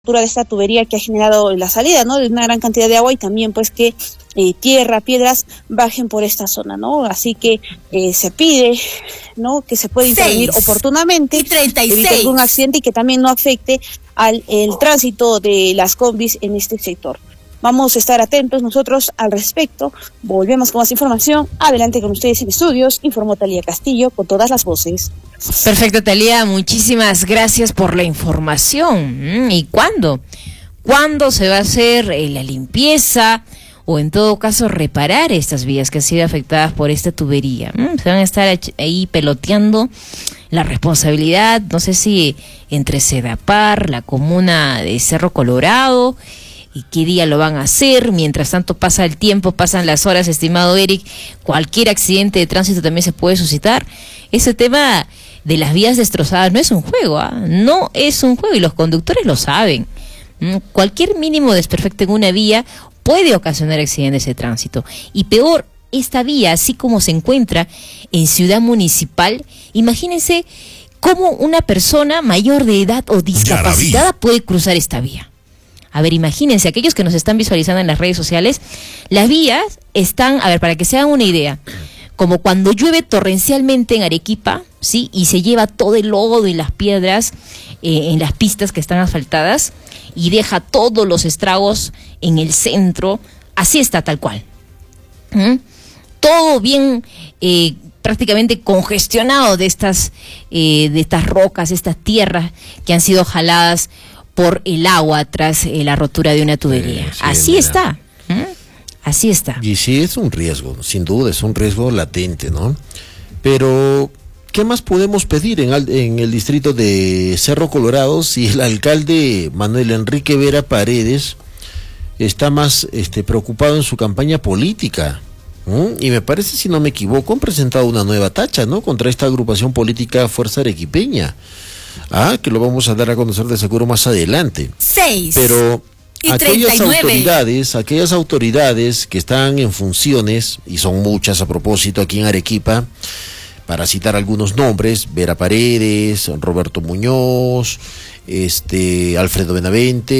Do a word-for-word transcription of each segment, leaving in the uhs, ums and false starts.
de esta tubería que ha generado la salida, ¿no?, de una gran cantidad de agua, y también pues que eh, tierra, piedras bajen por esta zona, ¿no? Así que eh, se pide, ¿no?, que se pueda intervenir oportunamente, evitar algún accidente y que también no afecte al el tránsito de las combis en este sector. Vamos a estar atentos nosotros al respecto. Volvemos con más información. Adelante con ustedes en estudios. Informó Talía Castillo con todas las voces. Perfecto, Talía. Muchísimas gracias por la información. ¿Y cuándo? ¿Cuándo se va a hacer la limpieza o en todo caso reparar estas vías que han sido afectadas por esta tubería? Se van a estar ahí peloteando la responsabilidad, no sé si entre Sedapar, la comuna de Cerro Colorado, y qué día lo van a hacer. Mientras tanto pasa el tiempo, pasan las horas, estimado Eric, cualquier accidente de tránsito también se puede suscitar. Ese tema de las vías destrozadas no es un juego, ¿eh? No es un juego, y los conductores lo saben. Cualquier mínimo desperfecto en una vía puede ocasionar accidentes de tránsito, y peor, esta vía, así como se encuentra en Ciudad Municipal, imagínense cómo una persona mayor de edad o discapacitada puede cruzar esta vía. A ver, imagínense, aquellos que nos están visualizando en las redes sociales, las vías están, a ver, para que se hagan una idea, como cuando llueve torrencialmente en Arequipa, ¿sí?, y se lleva todo el lodo y las piedras eh, en las pistas que están asfaltadas y deja todos los estragos en el centro. Así está, tal cual. ¿Mm? Todo bien eh, prácticamente congestionado de estas, eh, de estas rocas, estas tierras que han sido jaladas por el agua tras eh, la rotura de una tubería. Eh, sí, Así mira. está. ¿Mm? Así está. Y sí, es un riesgo, sin duda, es un riesgo latente, ¿no? Pero, ¿qué más podemos pedir en, en el distrito de Cerro Colorado si el alcalde Manuel Enrique Vera Paredes está más este, preocupado en su campaña política? ¿Mm? Y me parece, si no me equivoco, han presentado una nueva tacha, ¿no?, contra esta agrupación política Fuerza Arequipeña. Ah, que lo vamos a dar a conocer de seguro más adelante. Seis. Pero y aquellas treinta y nueve. autoridades, aquellas autoridades que están en funciones, y son muchas a propósito aquí en Arequipa, para citar algunos nombres: Vera Paredes, Roberto Muñoz, este Alfredo Benavente,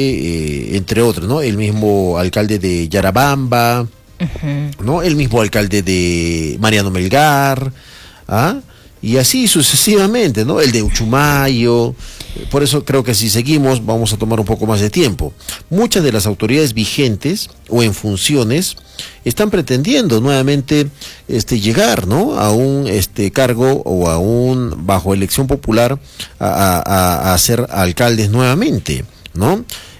eh, entre otros, ¿no? El mismo alcalde de Yarabamba, uh-huh. ¿no? El mismo alcalde de Mariano Melgar, ¿ah? Y así sucesivamente, ¿no? El de Uchumayo. Por eso creo que si seguimos vamos a tomar un poco más de tiempo. Muchas de las autoridades vigentes o en funciones están pretendiendo nuevamente este llegar, ¿no?, a un este cargo o a un bajo elección popular a, a, a ser alcaldes nuevamente, ¿no?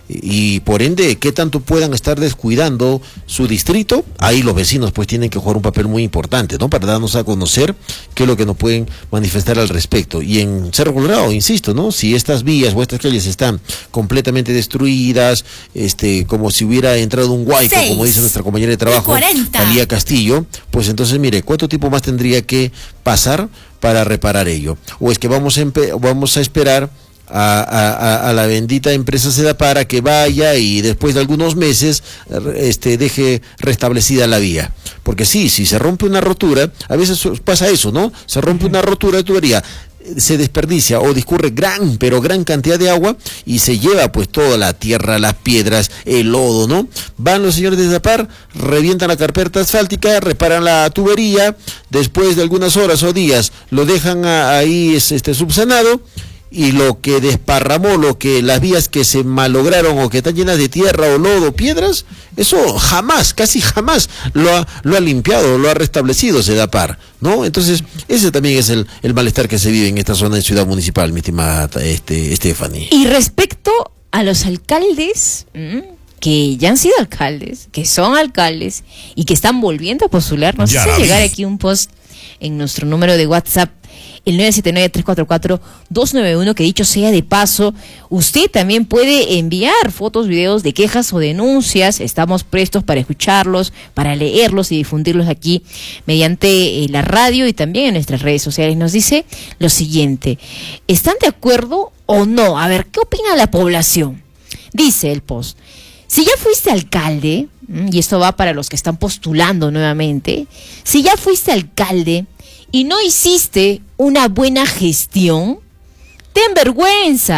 Y por ende, ¿qué tanto puedan estar descuidando su distrito? Ahí los vecinos pues tienen que jugar un papel muy importante, ¿no?, para darnos a conocer qué es lo que nos pueden manifestar al respecto. Y en Cerro Colorado, insisto, ¿no?, si estas vías o estas calles están completamente destruidas, este, como si hubiera entrado un huaico, como dice nuestra compañera de trabajo, Talía Castillo, pues entonces mire, ¿cuánto tiempo más tendría que pasar para reparar ello? ¿O es que vamos a, vamos a esperar A, a, a la bendita empresa Sedapar que vaya y después de algunos meses este, deje restablecida la vía? Porque sí, si se rompe una rotura, a veces pasa eso, ¿no? Se rompe una rotura de tubería, se desperdicia o discurre gran, pero gran cantidad de agua y se lleva pues toda la tierra, las piedras, el lodo, ¿no? Van los señores de Sedapar, revientan la carpeta asfáltica, reparan la tubería, después de algunas horas o días lo dejan a, ahí este, subsanado, y lo que desparramó, lo que las vías que se malograron o que están llenas de tierra o lodo, piedras, eso jamás, casi jamás lo ha, lo ha limpiado, lo ha restablecido Sedapar, ¿no? Entonces, ese también es el, el malestar que se vive en esta zona de Ciudad Municipal, mi estimada este, Stephanie. Y respecto a los alcaldes, ¿m? que ya han sido alcaldes, que son alcaldes y que están volviendo a postular, no sé si llegar aquí un post en nuestro número de WhatsApp, el nueve siete nueve, tres cuatro cuatro, dos nueve uno, que dicho sea de paso, usted también puede enviar fotos, videos de quejas o denuncias. Estamos prestos para escucharlos, para leerlos y difundirlos aquí mediante eh, la radio y también en nuestras redes sociales. Nos dice lo siguiente: ¿están de acuerdo o no? A ver, ¿qué opina la población? Dice el post: si ya fuiste alcalde, y esto va para los que están postulando nuevamente, si ya fuiste alcalde y no hiciste una buena gestión, ten vergüenza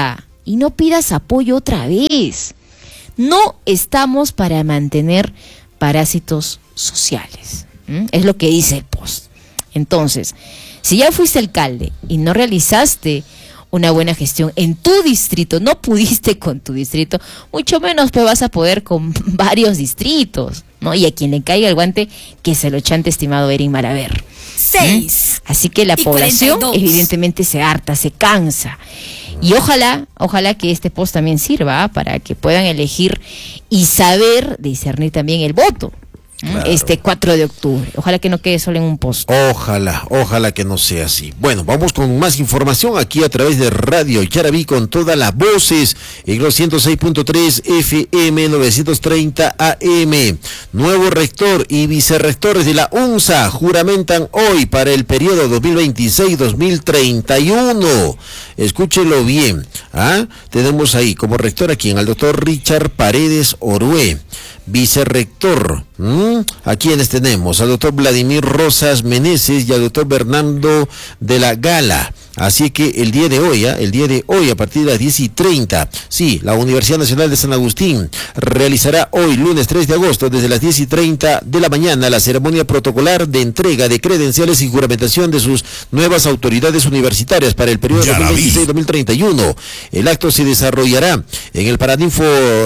y no pidas apoyo otra vez. No estamos para mantener parásitos sociales. ¿Mm? Es lo que dice el post. Entonces, si ya fuiste alcalde y no realizaste una buena gestión en tu distrito, no pudiste con tu distrito, mucho menos pues vas a poder con varios distritos, ¿no? Y a quien le caiga el guante, que se lo chante, estimado Erin Maraver. Seis. ¿Mm? Así que la población cuarenta y dos evidentemente se harta, se cansa. Y ojalá, ojalá que este post también sirva ¿eh? para que puedan elegir y saber discernir también el voto. Claro. Este cuatro de octubre. Ojalá que no quede solo en un post. Ojalá, ojalá que no sea así. Bueno, vamos con más información aquí a través de Radio Yaraví con todas las voces en los ciento seis punto tres F M, novecientos treinta A M. Nuevo rector y vicerrectores de la UNSA juramentan hoy para el periodo dos mil veintiséis dos mil treinta y uno. Escúchelo bien. ¿Ah? Tenemos ahí como rector a quien, al doctor Richard Paredes Orué. Vicerrector, ¿Mm? ¿a quienes tenemos? Al doctor Vladimir Rosas Meneses y al doctor Bernardo de la Gala. Así que el día de hoy, ¿eh? el día de hoy a partir de las diez y treinta, sí, la Universidad Nacional de San Agustín realizará hoy, lunes tres de agosto, desde las diez y treinta de la mañana, la ceremonia protocolar de entrega de credenciales y juramentación de sus nuevas autoridades universitarias para el periodo dos mil veintiséis dos mil treinta y uno. El acto se desarrollará en el Paraninfo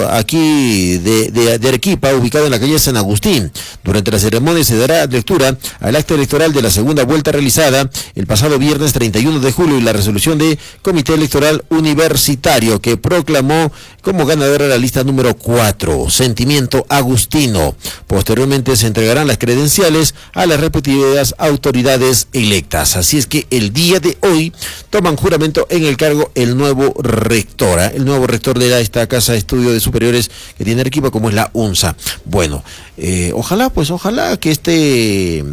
aquí de, de, de Arequipa, ubicado en la calle San Agustín. Durante la ceremonia se dará lectura al acta electoral de la segunda vuelta realizada el pasado viernes treinta y uno de julio y la resolución de Comité Electoral Universitario que proclamó como ganadora la lista número cuatro, Sentimiento Agustino. Posteriormente se entregarán las credenciales a las respectivas autoridades electas. Así es que el día de hoy toman juramento en el cargo el nuevo rector, ¿eh? el nuevo rector de esta Casa de Estudios de Superiores que tiene Arequipa, como es la UNSA. Bueno, eh, ojalá, pues ojalá que este,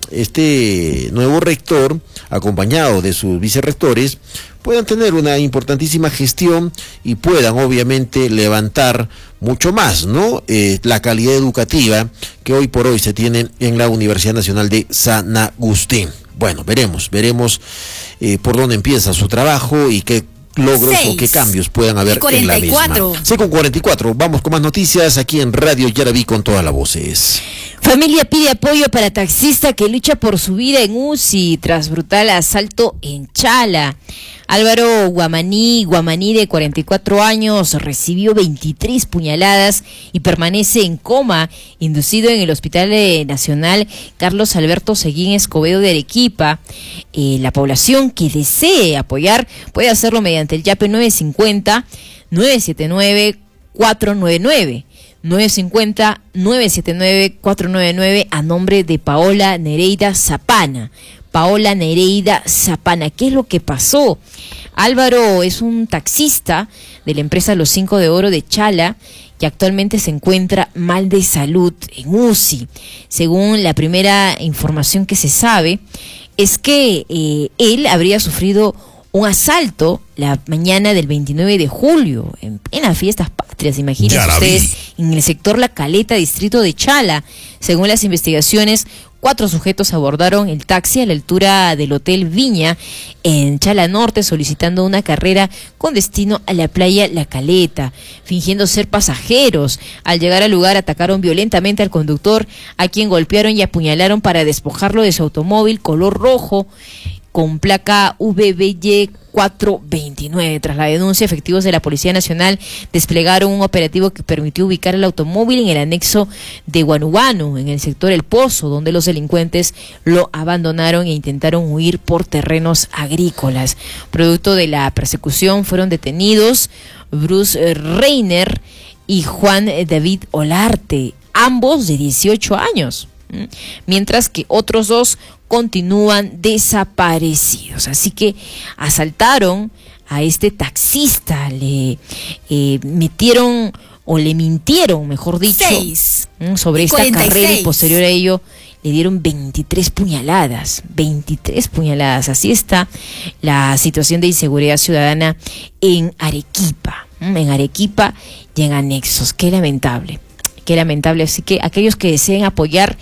este nuevo rector, acompañado de sus vicerrectores, puedan tener una importantísima gestión y puedan obviamente levantar mucho más, ¿no? Eh, la calidad educativa que hoy por hoy se tiene en la Universidad Nacional de San Agustín. Bueno, veremos, veremos eh, por dónde empieza su trabajo y qué logros seis, o qué cambios puedan haber en la misma. seis con cuarenta y cuatro, vamos con más noticias aquí en Radio Yaraví con todas las voces. Familia pide apoyo para taxista que lucha por su vida en U C I tras brutal asalto en Chala. Álvaro Guamaní, Guamaní de cuarenta y cuatro años, recibió veintitrés puñaladas y permanece en coma, inducido en el Hospital Nacional Carlos Alberto Seguín Escobedo de Arequipa. Eh, la población que desee apoyar puede hacerlo mediante el YAPE nueve cinco cero, nueve siete nueve, cuatro nueve nueve. nueve cinco cero, nueve siete nueve, cuatro nueve nueve a nombre de Paola Nereida Zapana. Paola Nereida Zapana. ¿Qué es lo que pasó? Álvaro es un taxista de la empresa Los Cinco de Oro de Chala que actualmente se encuentra mal de salud en U C I. Según la primera información que se sabe, es que eh, él habría sufrido un asalto la mañana del veintinueve de julio, en plenas fiestas patrias, imagínense ustedes, en el sector La Caleta, distrito de Chala. Según las investigaciones, cuatro sujetos abordaron el taxi a la altura del Hotel Viña en Chala Norte, solicitando una carrera con destino a la playa La Caleta, fingiendo ser pasajeros. Al llegar al lugar, atacaron violentamente al conductor, a quien golpearon y apuñalaron para despojarlo de su automóvil color rojo con placa V B Y cuatro veintinueve. Tras la denuncia, efectivos de la Policía Nacional desplegaron un operativo que permitió ubicar el automóvil en el anexo de Guanuguanu, en el sector El Pozo, donde los delincuentes lo abandonaron e intentaron huir por terrenos agrícolas. Producto de la persecución fueron detenidos Bruce Reiner y Juan David Olarte, ambos de dieciocho años, mientras que otros dos continúan desaparecidos. Así que asaltaron a este taxista, le eh, metieron o le mintieron, mejor dicho, Seis. sobre esta cuarenta y seis. Carrera, y posterior a ello le dieron veintitrés puñaladas, veintitrés puñaladas. Así está la situación de inseguridad ciudadana en Arequipa, en Arequipa y en anexos. Qué lamentable, qué lamentable. Así que aquellos que deseen apoyar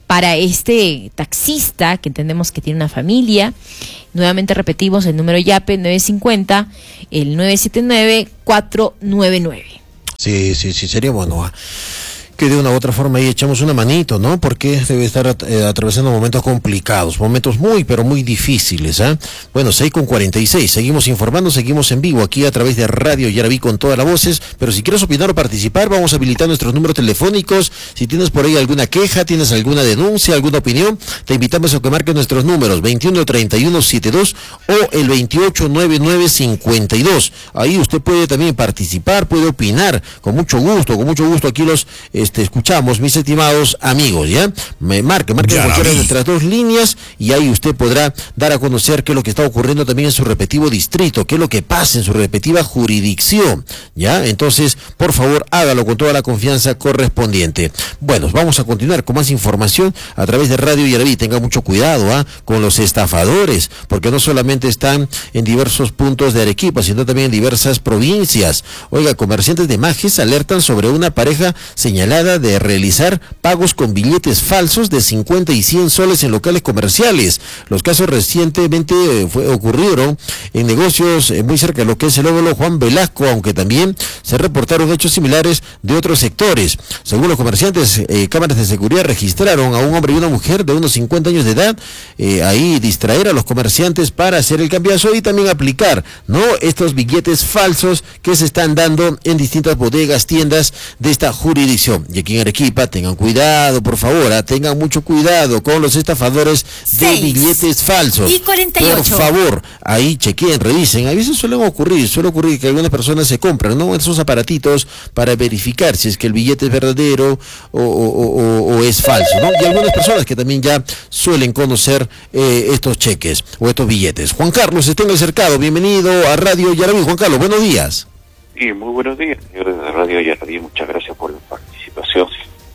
para este taxista que entendemos que tiene una familia. Nuevamente repetimos el número YAPE nueve cinco cero, el nueve siete nueve, cuatro nueve nueve. Sí, sí, sí, sería bueno ¿eh? que de una u otra forma ahí echamos una manito, ¿no? Porque debe estar eh, atravesando momentos complicados, momentos muy, pero muy difíciles, ¿eh? Bueno, seis con cuarenta y seis, seguimos informando, seguimos en vivo aquí a través de Radio Yaraví con todas las voces, pero si quieres opinar o participar, vamos a habilitar nuestros números telefónicos. Si tienes por ahí alguna queja, tienes alguna denuncia, alguna opinión, te invitamos a que marques nuestros números veintiuno treinta y uno setenta y dos o el veintiocho noventa y nueve cincuenta y dos. Ahí usted puede también participar, puede opinar, con mucho gusto, con mucho gusto aquí los... Eh, Este, escuchamos, mis estimados amigos, ¿ya? Me marque, marque en cualquiera de nuestras dos líneas y ahí usted podrá dar a conocer qué es lo que está ocurriendo también en su respectivo distrito, qué es lo que pasa en su respectiva jurisdicción, ¿ya? Entonces, por favor, hágalo con toda la confianza correspondiente. Bueno, vamos a continuar con más información a través de Radio Yaraví. Tenga mucho cuidado, ¿ah? Con los estafadores, porque no solamente están en diversos puntos de Arequipa, sino también en diversas provincias. Oiga, comerciantes de Majes alertan sobre una pareja señalada de realizar pagos con billetes falsos de cincuenta y cien soles en locales comerciales. Los casos recientemente eh, fue, ocurrieron en negocios eh, muy cerca de lo que es el óvulo Juan Velasco, aunque también se reportaron hechos similares de otros sectores. Según los comerciantes, eh, cámaras de seguridad registraron a un hombre y una mujer de unos cincuenta años de edad, eh, ahí distraer a los comerciantes para hacer el cambiazo y también aplicar, ¿no?, estos billetes falsos que se están dando en distintas bodegas, tiendas de esta jurisdicción. Y aquí en Arequipa, tengan cuidado, por favor, ¿eh? tengan mucho cuidado con los estafadores de billetes falsos. Y cuarenta y ocho. Por favor, ahí chequeen, revisen. A veces suelen ocurrir, suele ocurrir que algunas personas se compran, ¿no?, esos aparatitos para verificar si es que el billete es verdadero o, o, o, o es falso, ¿no? Y algunas personas que también ya suelen conocer eh, estos cheques o estos billetes. Juan Carlos, estén acercado, bienvenido a Radio Yaraví. Juan Carlos, buenos días. Sí, muy buenos días, señores de Radio Yaraví, muchas gracias por la participación.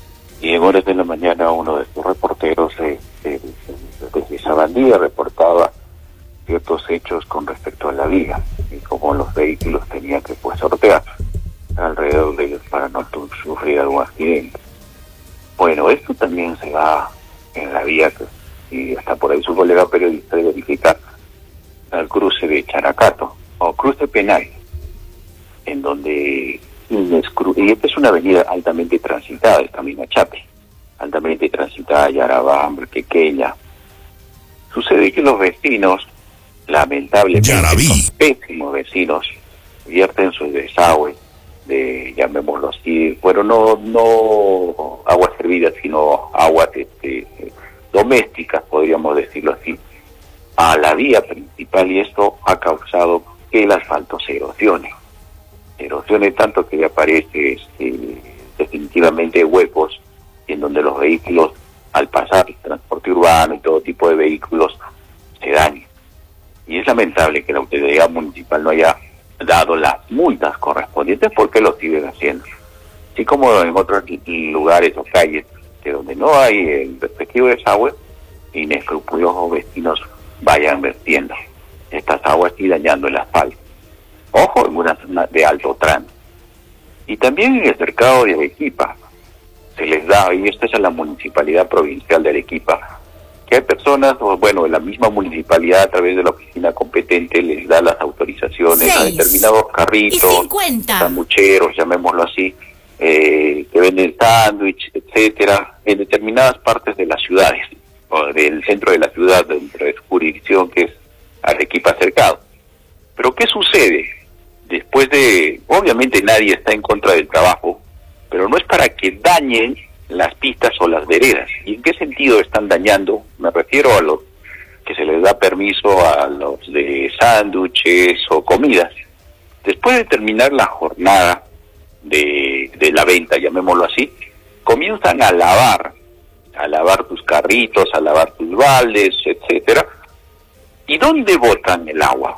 Y en horas de la mañana uno de sus reporteros eh, eh, desde Sabandía reportaba ciertos hechos con respecto a la vía y cómo los vehículos tenían que pues sortear alrededor de ellos para no sufrir algún accidente. Bueno, esto también se va en la vía, y hasta por ahí su colega periodista de verificar, al cruce de Characato o cruce Penay, en donde y esta es una avenida altamente transitada, el Camino a Chape, altamente transitada, Yarabambre, Quequeya. Sucede que los vecinos, lamentablemente, son pésimos vecinos, vierten sus desagües de, llamémoslo así, bueno, no no aguas servidas, sino aguas este, domésticas, podríamos decirlo así, a la vía principal, y esto ha causado que el asfalto se erosione. Erosione tanto que aparece este, definitivamente huecos en donde los vehículos, al pasar el transporte urbano y todo tipo de vehículos, se dañan. Y es lamentable que la autoridad municipal no haya dado las multas correspondientes, porque lo siguen haciendo. Así como en otros lugares o calles que donde no hay el respectivo desagüe, inescrupulosos vecinos vayan vertiendo estas aguas y dañando el asfalto. Ojo, en una zona de alto tránsito. Y también en el cercado de Arequipa se les da, y esto es a la Municipalidad Provincial de Arequipa, que hay personas, o bueno, la misma municipalidad a través de la oficina competente les da las autorizaciones Seis. a determinados carritos, sangucheros, llamémoslo así, eh, que venden sándwich, etcétera, en determinadas partes de las ciudades, o del centro de la ciudad, dentro de su jurisdicción, que es Arequipa Cercado. Pero ¿qué sucede? Después de, obviamente nadie está en contra del trabajo, pero no es para que dañen las pistas o las veredas. ¿Y en qué sentido están dañando? Me refiero a los que se les da permiso a los de sándwiches o comidas. Después de terminar la jornada de, de la venta, llamémoslo así, comienzan a lavar, a lavar tus carritos, a lavar tus baldes, etcétera. ¿Y dónde botan el agua?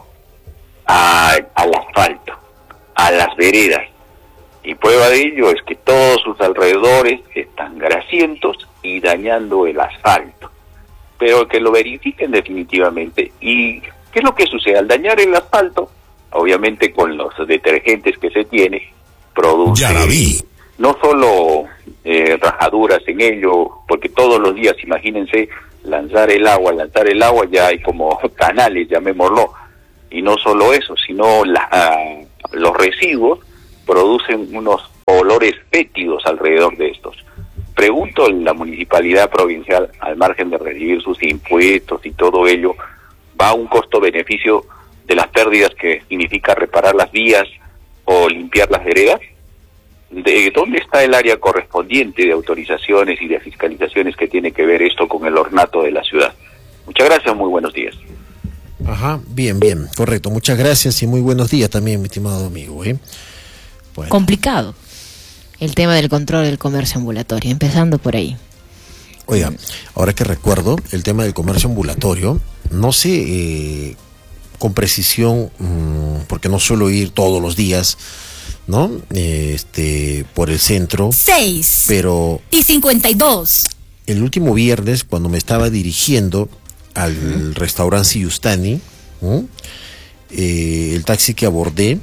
A, al asfalto, a las veredas. Y prueba de ello es que todos sus alrededores están grasientos y dañando el asfalto. Pero que lo verifiquen definitivamente. ¿Y qué es lo que sucede? Al dañar el asfalto, obviamente con los detergentes que se tiene, produce no solo eh, rajaduras en ello, porque todos los días, imagínense, lanzar el agua, lanzar el agua, ya hay como canales, llamémoslo, y no solo eso, sino la, los residuos producen unos olores fétidos alrededor de estos. Pregunto, la municipalidad provincial, al margen de recibir sus impuestos y todo ello, ¿va a un costo-beneficio de las pérdidas que significa reparar las vías o limpiar las veredas? ¿De dónde está el área correspondiente de autorizaciones y de fiscalizaciones que tiene que ver esto con el ornato de la ciudad? Muchas gracias, muy buenos días. Ajá, bien, bien, correcto. Muchas gracias y muy buenos días también, mi estimado amigo. ¿eh? Bueno. Complicado el tema del control del comercio ambulatorio, empezando por ahí. Oiga, ahora que recuerdo el tema del comercio ambulatorio, no sé eh, con precisión, mmm, porque no suelo ir todos los días, ¿no? Eh, este, por el centro. Seis. Pero. Y cincuenta y dos. El último viernes, cuando me estaba dirigiendo al uh-huh. restaurante Siustani, ¿no? eh, el taxi que abordé,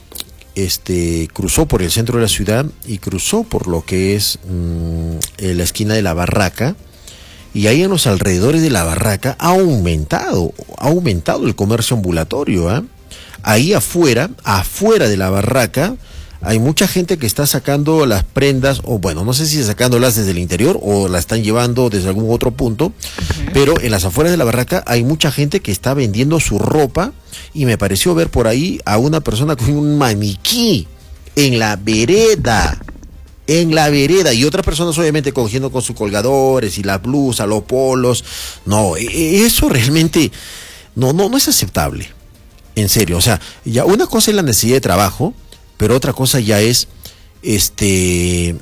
este, cruzó por el centro de la ciudad y cruzó por lo que es mmm, la esquina de la Barraca, y ahí en los alrededores de la Barraca ha aumentado, ha aumentado el comercio ambulatorio, ¿eh? Ahí afuera, afuera de la Barraca, hay mucha gente que está sacando las prendas, o bueno, no sé si sacándolas desde el interior o las están llevando desde algún otro punto, uh-huh. pero en las afueras de la Barraca hay mucha gente que está vendiendo su ropa, y me pareció ver por ahí a una persona con un maniquí en la vereda, en la vereda, y otras personas obviamente cogiendo con sus colgadores y la blusa, los polos. No, eso realmente no, no, no es aceptable. En serio, o sea, ya una cosa es la necesidad de trabajo, pero otra cosa ya es este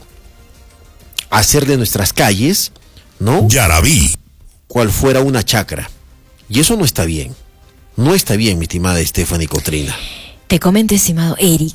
hacer de nuestras calles, ¿no? Yaraví. Cual fuera una chacra. Y eso no está bien. No está bien, mi estimada Stephanie Cotrina. Te comento, estimado Eric,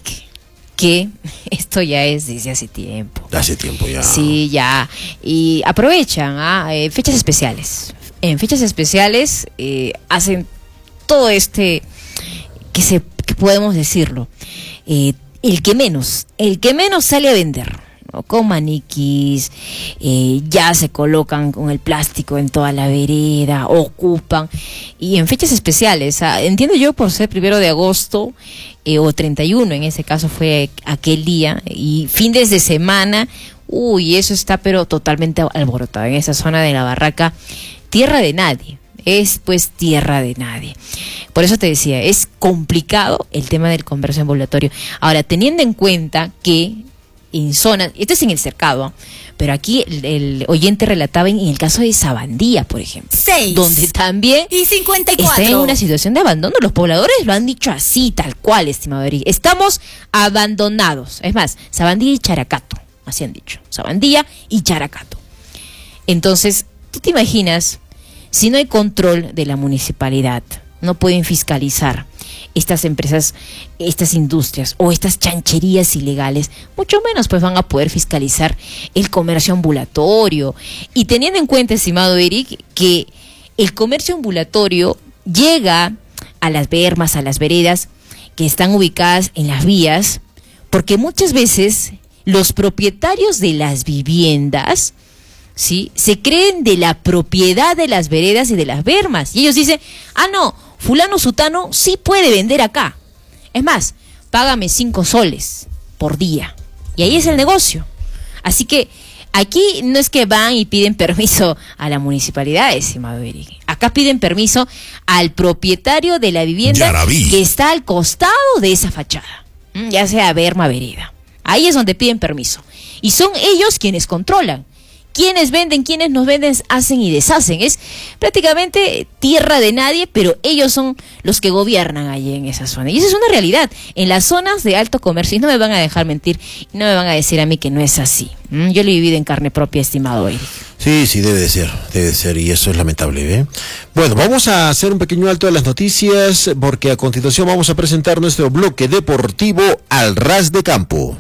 que esto ya es desde hace tiempo. Hace tiempo ya. Sí, ya. Y aprovechan ¿ah? eh, fechas especiales. En fechas especiales eh, hacen todo este, que se que podemos decirlo, eh, el que menos, el que menos sale a vender, ¿no? Con maniquís, eh, ya se colocan con el plástico en toda la vereda, ocupan, y en fechas especiales, ¿ah? Entiendo yo por ser primero de agosto eh, o treinta y uno, en ese caso fue aquel día, y fines de semana, uy, eso está pero totalmente alborotado en esa zona de la Barraca, tierra de nadie. Es pues tierra de nadie. Por eso te decía, es complicado el tema del comercio ambulatorio. Ahora, teniendo en cuenta que en zonas, esto es en el cercado, pero aquí el, el oyente relataba en, en el caso de Sabandía, por ejemplo, Seis. donde también y cincuenta y cuatro. está en una situación de abandono. Los pobladores lo han dicho así, tal cual, estimado Eric. Estamos abandonados. Es más, Sabandía y Characato, así han dicho. Sabandía y Characato. Entonces, ¿tú te imaginas? Si no hay control de la municipalidad, no pueden fiscalizar estas empresas, estas industrias o estas chancherías ilegales, mucho menos pues van a poder fiscalizar el comercio ambulatorio. Y teniendo en cuenta, estimado Eric, que el comercio ambulatorio llega a las bermas, a las veredas que están ubicadas en las vías, porque muchas veces los propietarios de las viviendas, ¿sí?, se creen de la propiedad de las veredas y de las bermas. Y ellos dicen, ah, no, fulano sutano sí puede vender acá. Es más, págame cinco soles por día. Y ahí es el negocio. Así que aquí no es que van y piden permiso a la municipalidad, estimado Eric. Acá piden permiso al propietario de la vivienda que está al costado de esa fachada, ya sea berma, vereda. Ahí es donde piden permiso. Y son ellos quienes controlan. Quienes venden, quienes nos venden, hacen y deshacen. Es prácticamente tierra de nadie, pero ellos son los que gobiernan allí en esa zona. Y esa es una realidad. En las zonas de alto comercio, y no me van a dejar mentir, y no me van a decir a mí que no es así. ¿Mm? Yo lo he vivido en carne propia, estimado Eric. Sí, sí, debe de ser, debe de ser, y eso es lamentable, ¿eh? Bueno, vamos a hacer un pequeño alto de las noticias, porque a continuación vamos a presentar nuestro bloque deportivo Al Ras de Campo.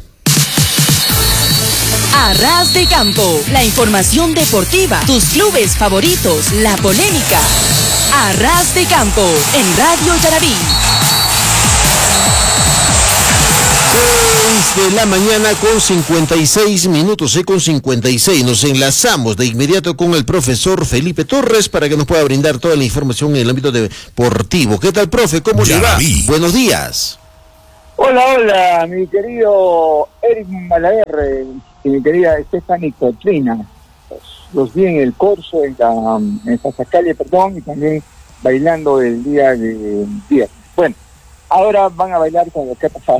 A Ras de Campo, la información deportiva, tus clubes favoritos, la polémica. A Ras de Campo, en Radio Yaraví. seis de la mañana con cincuenta y seis minutos, seis con cincuenta y seis. Nos enlazamos de inmediato con el profesor Felipe Torres para que nos pueda brindar toda la información en el ámbito deportivo. ¿Qué tal, profe? ¿Cómo le va? Buenos días. Hola, hola, mi querido Eric Malaguer y mi querida Stephanie Cotrina. Los, los vi en el corso, en la en Pasacalle, perdón, y también bailando el día de día. Bueno, ahora van a bailar con lo que ha pasado.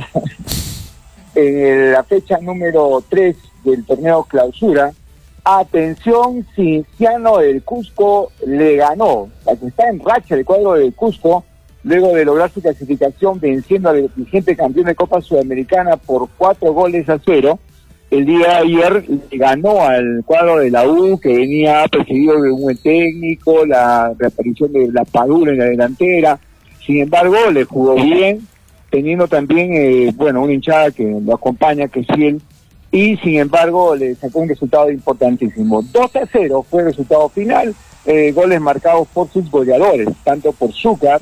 En la fecha número tres del torneo Clausura, atención, Cienciano del Cusco le ganó, la que está en racha el cuadro del Cusco, luego de lograr su clasificación venciendo al vigente campeón de Copa Sudamericana por cuatro goles a cero. El día de ayer le ganó al cuadro de la U, que venía perseguido de un buen técnico, la reaparición de la Padula en la delantera. Sin embargo, le jugó bien, teniendo también, eh, bueno, una hinchada que lo acompaña, que es fiel, y sin embargo le sacó un resultado importantísimo. dos a cero fue el resultado final, eh, goles marcados por sus goleadores, tanto por Zúcar,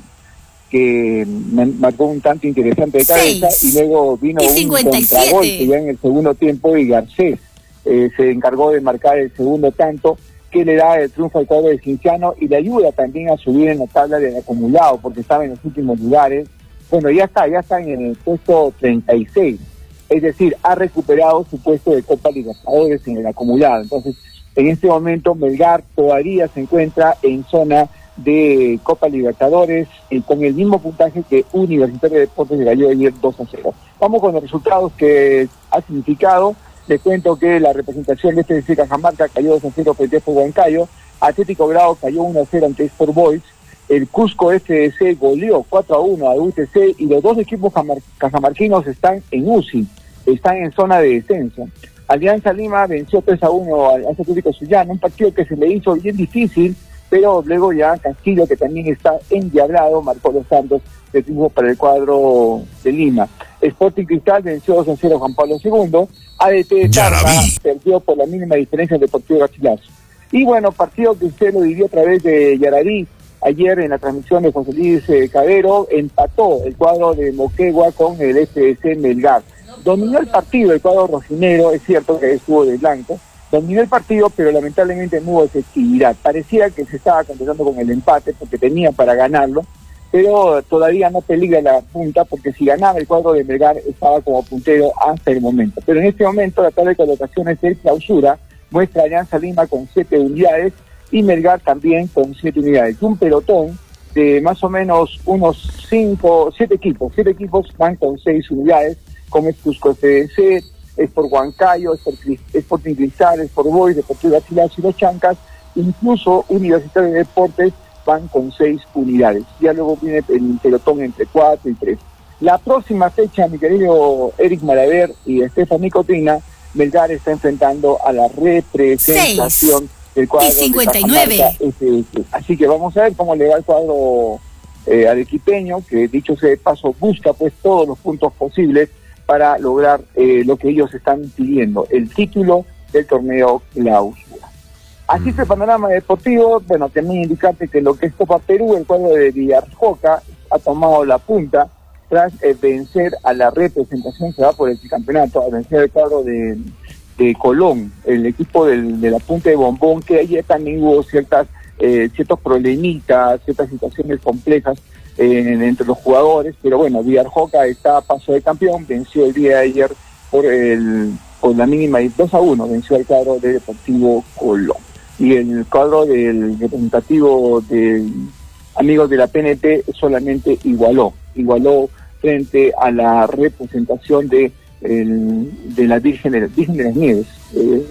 que marcó un tanto interesante de cabeza, seis. Y luego vino un contragolpe ya en el segundo tiempo, y Garcés eh, se encargó de marcar el segundo tanto, que le da el triunfo al cuadro de Cienciano y le ayuda también a subir en la tabla del acumulado, porque estaba en los últimos lugares. Bueno, ya está, ya está en el puesto treinta y seis, es decir, ha recuperado su puesto de Copa Libertadores en el acumulado. Entonces, en este momento Melgar todavía se encuentra en zona de Copa Libertadores eh, con el mismo puntaje que Universitario de Deportes le cayó ayer dos a cero. Vamos con los resultados que ha significado. Les cuento que la representación de F C Cajamarca cayó dos a cero frente a Huancayo, Atlético Grau cayó uno a cero ante Sport Boys, el Cusco F C goleó cuatro a uno a U T C, y los dos equipos cajamarquinos están en U C I, están en zona de descenso. Alianza Lima venció tres a uno al Atlético Zuliano, un partido que se le hizo bien difícil, pero luego ya Castillo, que también está endiablado, marcó los tantos de triunfo para el cuadro de Lima. Sporting Cristal venció dos a cero a Juan Pablo segundo, A D T Tarma perdió por la mínima diferencia el Deportivo Garcilaso. Y bueno, partido que usted lo vivió a través de Yaraví, ayer en la transmisión de José Luis eh, Cabero, empató el cuadro de Moquegua con el F C Melgar. Dominó el partido el cuadro rojinero, es cierto que estuvo de blanco, dominó el partido, pero lamentablemente no hubo efectividad. Parecía que se estaba contentando con el empate porque tenía para ganarlo, pero todavía no peligra la punta, porque si ganaba el cuadro de Melgar estaba como puntero hasta el momento. Pero en este momento la tabla de colocaciones del Clausura muestra a Alianza Lima con siete unidades y Melgar también con siete unidades. Un pelotón de más o menos unos cinco, siete equipos, siete equipos van con seis unidades, como es Cusco F C, es por Huancayo, es por, es por Cristal, es por Boys, Deportivo Garcilaso y Los Chancas, incluso Universitario de Deportes van con seis unidades. Ya luego viene el pelotón entre cuatro y tres. La próxima fecha, mi querido Eric Malaver y Stephanie Cotrina, Melgar está enfrentando a la representación seis. Del cuadro y cincuenta y nueve. De F S. Así que vamos a ver cómo le va el cuadro eh, arequipeño, que dicho sea de paso busca pues todos los puntos posibles para lograr eh, lo que ellos están pidiendo, el título del torneo Clausura. Así es el panorama deportivo. Bueno, también indicarte que lo que es Copa Perú, el cuadro de Villarjoca ha tomado la punta tras eh, vencer a la representación que va por el campeonato, a vencer el cuadro de, de Colón, el equipo del, de la punta de Bombón, que ayer también hubo ciertas eh, ciertos problemitas, ciertas situaciones complejas Eh, entre los jugadores, pero bueno, Villarjoca está a paso de campeón, venció el día de ayer por el por la mínima dos a uno, venció al cuadro de Deportivo Colón. Y el cuadro del representativo de amigos de la P N T solamente igualó, igualó frente a la representación de el, de la Virgen de, Virgen de las Nieves eh,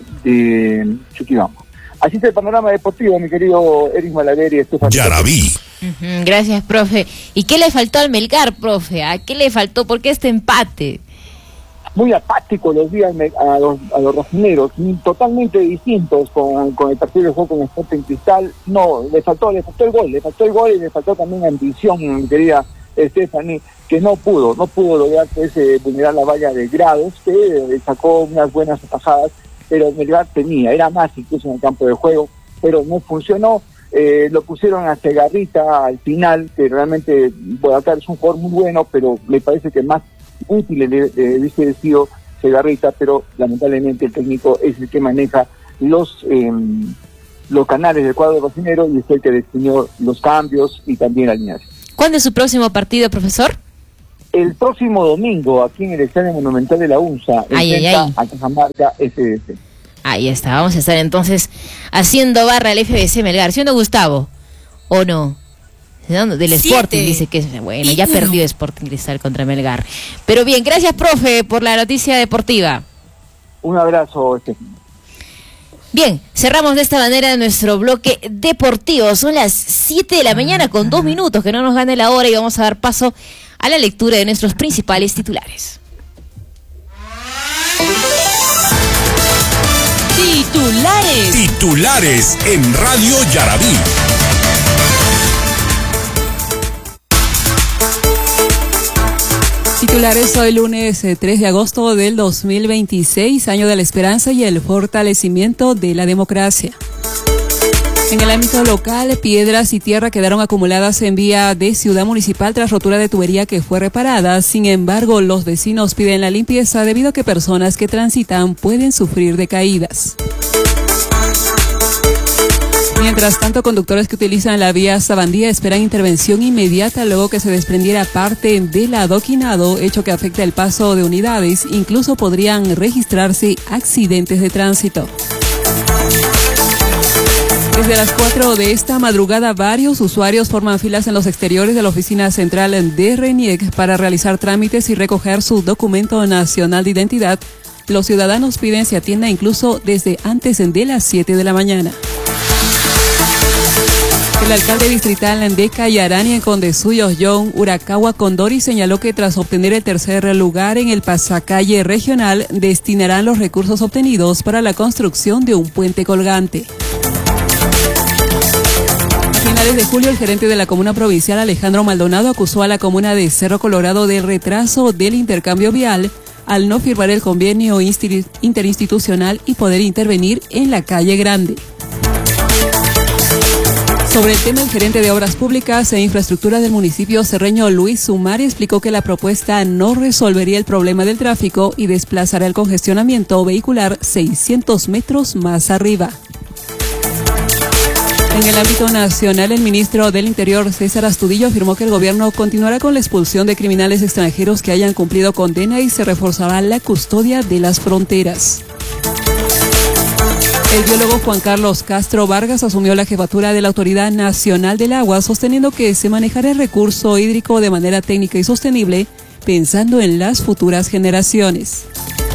de Chuquibamba. Así es el panorama deportivo, mi querido Eric Malaver y Estefan. Ya la vi. Uh-huh, gracias, profe. ¿Y qué le faltó al Melgar, profe? ¿A qué le faltó? ¿Por qué este empate? Muy apático los días a los, a los rojineros, totalmente distintos con, con el partido de juego con Sporting Cristal. No, le faltó, le faltó el gol, le faltó el gol y le faltó también ambición, mi querida Stephanie, que no pudo, no pudo lograr pues, eh, vulnerar la valla de Grados, que eh, sacó unas buenas atajadas, pero Melgar tenía, era más incluso en el campo de juego, pero no funcionó. Eh, lo pusieron a Segarrita al final, que realmente Bodacar es un jugador muy bueno, pero me parece que más útiles le, le hubiese decidido Segarrita, pero lamentablemente el técnico es el que maneja los eh, los canales del cuadro cocinero y es el que definió los cambios y también la alineación. ¿Cuándo es su próximo partido, profesor? El próximo domingo, aquí en el Estadio Monumental de la UNSA, ay, ay, ay. a Cajamarca F B C. Ahí está, vamos a estar entonces haciendo barra el F B C Melgar. ¿Sí o no, Gustavo? ¿O no? Del Sporting dice que es bueno, ya perdió Sporting Cristal contra Melgar. Pero bien, gracias, profe, por la noticia deportiva. Un abrazo, Estefan. Bien, cerramos de esta manera nuestro bloque deportivo. Son las siete de la mañana con dos minutos, que no nos gane la hora, y vamos a dar paso a la lectura de nuestros principales titulares. Titulares. Titulares en Radio Yarabí. Titulares hoy lunes tres de agosto del dos mil veintiséis, año de la esperanza y el fortalecimiento de la democracia. En el ámbito local, piedras y tierra quedaron acumuladas en vía de Ciudad Municipal tras rotura de tubería que fue reparada. Sin embargo, los vecinos piden la limpieza debido a que personas que transitan pueden sufrir de caídas. Mientras tanto, conductores que utilizan la vía Sabandía esperan intervención inmediata luego que se desprendiera parte del adoquinado, hecho que afecta el paso de unidades. Incluso podrían registrarse accidentes de tránsito. Desde las cuatro de esta madrugada, varios usuarios forman filas en los exteriores de la oficina central de RENIEC para realizar trámites y recoger su documento nacional de identidad. Los ciudadanos piden se atienda incluso desde antes de las siete de la mañana. El alcalde distrital de Cayarani, en Condesuyos, John Uracagua Condori, señaló que tras obtener el tercer lugar en el pasacalle regional, destinarán los recursos obtenidos para la construcción de un puente colgante. A finales de julio, el gerente de la comuna provincial, Alejandro Maldonado, acusó a la comuna de Cerro Colorado del retraso del intercambio vial al no firmar el convenio interinstitucional y poder intervenir en la calle Grande. Sobre el tema, el gerente de Obras Públicas e Infraestructura del municipio cerreño, Luis Sumari, explicó que la propuesta no resolvería el problema del tráfico y desplazará el congestionamiento vehicular seiscientos metros más arriba. En el ámbito nacional, el ministro del Interior, César Astudillo, afirmó que el gobierno continuará con la expulsión de criminales extranjeros que hayan cumplido condena y se reforzará la custodia de las fronteras. El biólogo Juan Carlos Castro Vargas asumió la jefatura de la Autoridad Nacional del Agua, sosteniendo que se manejará el recurso hídrico de manera técnica y sostenible, pensando en las futuras generaciones.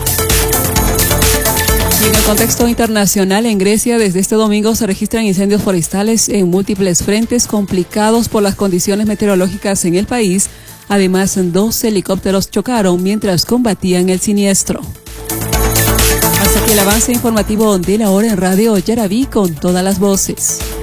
Y en el contexto internacional, en Grecia, desde este domingo se registran incendios forestales en múltiples frentes complicados por las condiciones meteorológicas en el país. Además, dos helicópteros chocaron mientras combatían el siniestro. Hasta aquí el avance informativo de la hora en Radio Yarabí con todas las voces.